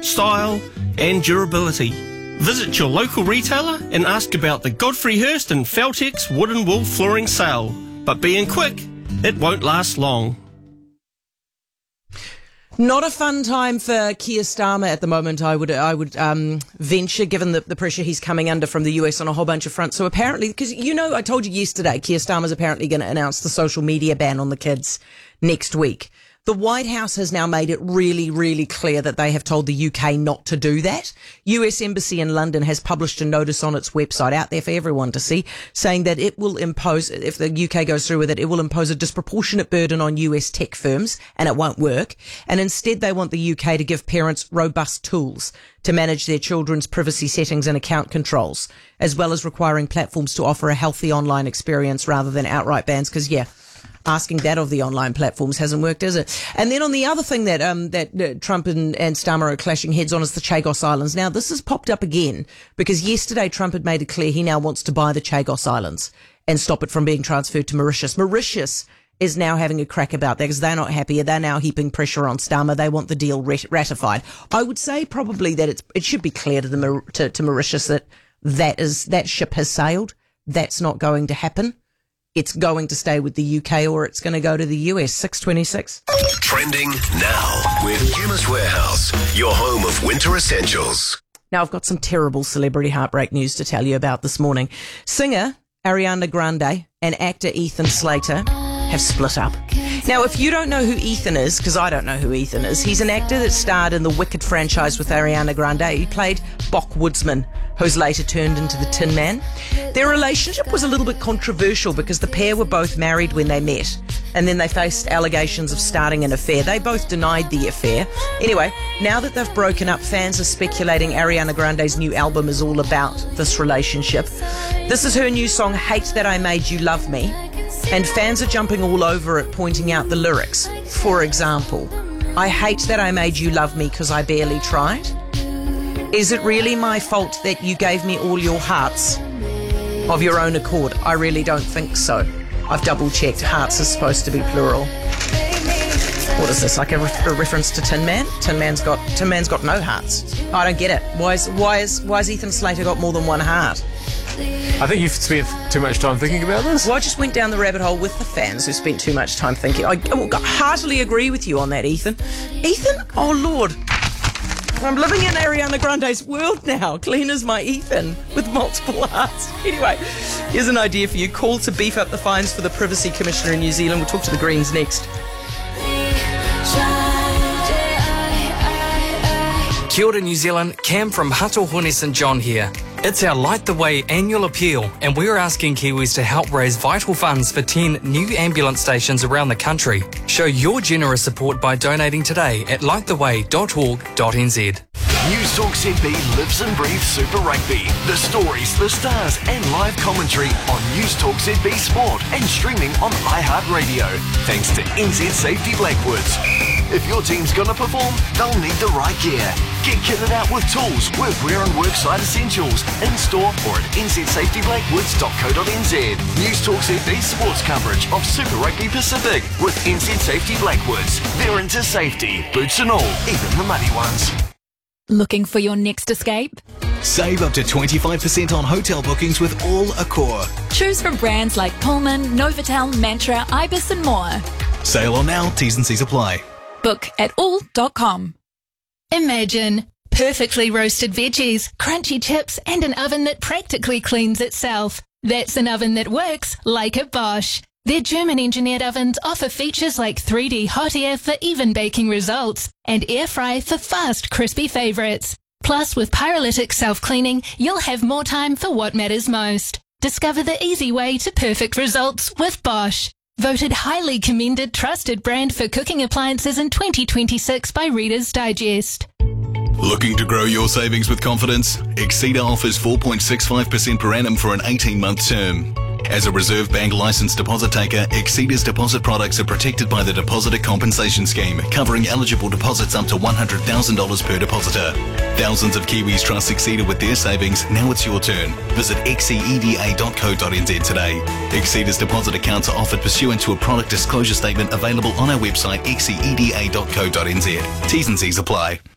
style and durability. Visit your local retailer and ask about the Godfrey Hirst and Feltex Wooden Wool Flooring Sale. But being quick, it won't last long. Not a fun time for Keir Starmer at the moment, I would venture, given the pressure he's coming under from the US on a whole bunch of fronts. So apparently, because, I told you yesterday, Keir Starmer's apparently going to announce the social media ban on the kids next week. The White House has now made it really, really clear that they have told the UK not to do that. US Embassy in London has published a notice on its website out there for everyone to see, saying that it will impose, if the UK goes through with it, it will impose a disproportionate burden on US tech firms, and it won't work. And instead they want the UK to give parents robust tools to manage their children's privacy settings and account controls, as well as requiring platforms to offer a healthy online experience rather than outright bans, because, asking that of the online platforms hasn't worked, is it? And then on the other thing that Trump and Starmer are clashing heads on is the Chagos Islands. Now, this has popped up again because yesterday Trump had made it clear he now wants to buy the Chagos Islands and stop it from being transferred to Mauritius. Mauritius is now having a crack about that because they're not happy. They're now heaping pressure on Starmer. They want the deal ratified. I would say probably that it should be clear to Mauritius that ship has sailed. That's not going to happen. It's going to stay with the UK or it's going to go to the US. 6:26. Trending now with Chemist Warehouse, your home of winter essentials. Now, I've got some terrible celebrity heartbreak news to tell you about this morning. Singer Ariana Grande and actor Ethan Slater have split up. Now, if you don't know who Ethan is, because I don't know who Ethan is, he's an actor that starred in the Wicked franchise with Ariana Grande. He played Bock Woodsman, who's later turned into the Tin Man. Their relationship was a little bit controversial because the pair were both married when they met, and then they faced allegations of starting an affair. They both denied the affair. Anyway, now that they've broken up, fans are speculating Ariana Grande's new album is all about this relationship. This is her new song, Hate That I Made You Love Me, and fans are jumping all over it, pointing out the lyrics. For example, I hate that I made you love me because I barely tried. Is it really my fault that you gave me all your hearts of your own accord? I really don't think so. I've double-checked. Hearts is supposed to be plural. What is this, like a reference to Tin Man? Tin Man's got no hearts. I don't get it. Why has Ethan Slater got more than one heart? I think you've spent too much time thinking about this. Well, I just went down the rabbit hole with the fans who spent too much time thinking. I heartily agree with you on that, Ethan. Ethan? Oh, Lord. I'm living in Ariana Grande's world now. Clean as my Ethan with multiple hearts. Anyway, here's an idea for you. Call to beef up the fines for the Privacy Commissioner in New Zealand. We'll talk to the Greens next. Kia ora, New Zealand. Cam from Hatohone St John here. It's our Light the Way annual appeal, and we're asking Kiwis to help raise vital funds for 10 new ambulance stations around the country. Show your generous support by donating today at lighttheway.org.nz. News Talk ZB lives and breathes Super Rugby. The stories, the stars, and live commentary on News Talk ZB Sport and streaming on iHeartRadio. Thanks to NZ Safety Blackwoods. If your team's gonna perform, they'll need the right gear. Get kitted out with tools, workwear and worksite essentials in store or at nzsafetyblackwoods.co.nz. News Talk ZB sports coverage of Super Rugby Pacific with NZ Safety Blackwoods. They're into safety, boots and all, even the muddy ones. Looking for your next escape? Save up to 25% on hotel bookings with All Accor. Choose from brands like Pullman, Novotel, Mantra, Ibis and more. Sail on now, T's and C's apply. Book at all.com. Imagine perfectly roasted veggies, crunchy chips, and an oven that practically cleans itself. That's an oven that works like a Bosch. Their German-engineered ovens offer features like 3D hot air for even baking results and air fry for fast, crispy favourites. Plus, with pyrolytic self-cleaning, you'll have more time for what matters most. Discover the easy way to perfect results with Bosch. Voted highly commended trusted brand for cooking appliances in 2026 by Reader's Digest. Looking to grow your savings with confidence? Exceeda offers 4.65% per annum for an 18-month term. As a Reserve Bank licensed deposit taker, Exceeda's deposit products are protected by the Depositor Compensation Scheme, covering eligible deposits up to $100,000 per depositor. Thousands of Kiwis trust Exceeda with their savings. Now it's your turn. Visit xceda.co.nz today. Exceeda's deposit accounts are offered pursuant to a product disclosure statement available on our website xceda.co.nz. T's and C's apply.